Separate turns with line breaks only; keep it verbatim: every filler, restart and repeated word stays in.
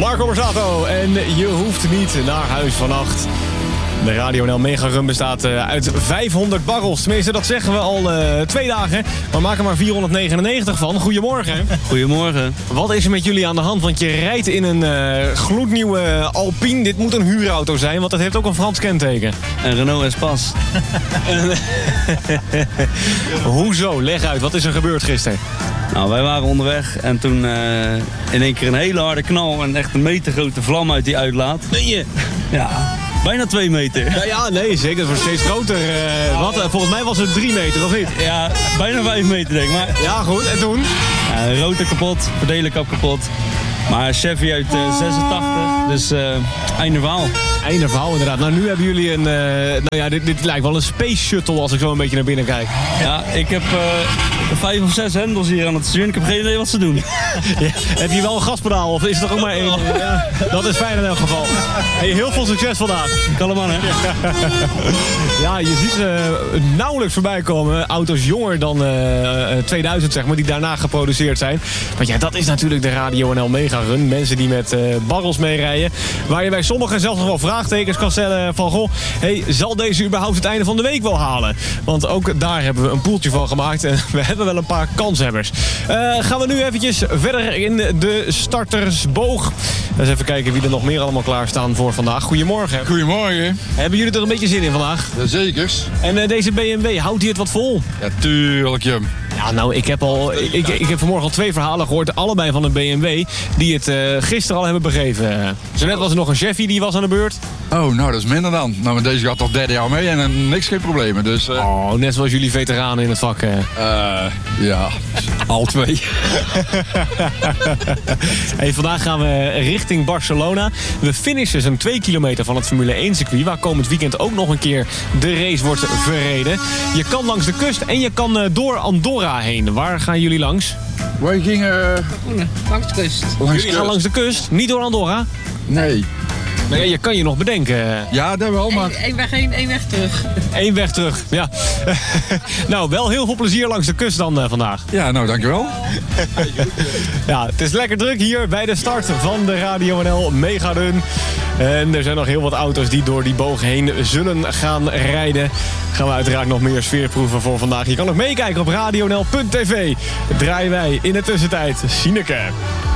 Marco Borsato en je hoeft niet naar huis vannacht. De Radio N L Mega Run bestaat uh, uit vijfhonderd barrels. Tenminste, dat zeggen we al uh, twee dagen. Maar we maken er maar vierhonderdnegenennegentig van. Goedemorgen.
Goedemorgen.
Wat is er met jullie aan de hand? Want je rijdt in een uh, gloednieuwe Alpine. Dit moet een huurauto zijn, want het heeft ook een Frans kenteken.
Een Renault Espace.
Hoezo? Leg uit. Wat is er gebeurd gisteren?
Nou, wij waren onderweg en toen uh, in één keer een hele harde knal en echt een metergrote vlam uit die uitlaat.
Nee je?
Ja, bijna twee meter.
Ja, ja nee, zeker. Het wordt steeds groter. Uh, wat? Uh, volgens mij was het drie meter, of niet?
Ja, bijna vijf meter denk ik. Maar...
Ja, goed. En toen?
Ja, rotor kapot, verdelerkap kapot. Maar Chevy uit uh, zesentachtig, dus uh, einde verhaal.
Einde verhaal inderdaad. Nou, nu hebben jullie een... Uh, nou ja, dit, dit lijkt wel een space shuttle als ik zo een beetje naar binnen kijk.
Ja, ik heb uh, vijf of zes hendels hier aan het sturen. Ik heb geen idee wat ze doen.
Ja, heb je wel een gaspedaal of is het er ook maar één? Ja, dat is fijn in elk geval. Hey, heel veel succes vandaag.
Kalm aan, hè?
Ja, je ziet ze uh, nauwelijks voorbij komen. Auto's jonger dan uh, tweeduizend, zeg maar, die daarna geproduceerd zijn. Want ja, dat is natuurlijk de Radio N L Mega Run. Mensen die met uh, barrels meerijden. Waar je bij sommigen zelfs nog wel vraagtekens kan stellen van... Goh, hey, zal deze überhaupt het einde van de week wel halen? Want ook daar hebben we een poeltje van gemaakt. En we hebben wel een paar kanshebbers. Uh, gaan we nu eventjes verder in de startersboog. Eens even kijken wie er nog meer allemaal klaarstaan voor vandaag. Goedemorgen.
Goedemorgen.
Hebben jullie er een beetje zin in vandaag?
Jazeker.
En uh, deze B M W, houdt hij het wat vol?
Ja, tuurlijk, Jum.
Ja, nou, ik heb, al, ik, ik heb vanmorgen al twee verhalen gehoord, allebei van een B M W, die het uh, gisteren al hebben begeven. Zo net was er nog een Chevy, die was aan de beurt.
Oh, nou, dat is minder dan. Nou, maar deze gaat al derde jaar mee en uh, niks, geen problemen. Dus, uh...
Oh, net zoals jullie veteranen in het vak. Uh.
Uh, ja, al twee.
Hey, vandaag gaan we richting Barcelona. We finishen zo'n twee kilometer van het Formule één circuit, waar komend weekend ook nog een keer de race wordt verreden. Je kan langs de kust en je kan uh, door Andorra heen. Waar gaan jullie langs?
Wij gingen...
Uh... Langs de kust.
Langs jullie gaan langs de kust, niet door Andorra?
Nee.
Nee, je kan je nog bedenken.
Ja, dat wel, maar...
Eén weg heen, één weg terug.
Eén weg terug, ja. Nou, wel heel veel plezier langs de kust dan uh, vandaag.
Ja, nou, dankjewel.
Ja, het is lekker druk hier bij de start van de Radio N L Mega Run. En er zijn nog heel wat auto's die door die boog heen zullen gaan rijden. Gaan we uiteraard nog meer sfeerproeven voor vandaag. Je kan nog meekijken op radio n l punt t v. Draaien wij in de tussentijd Sineke.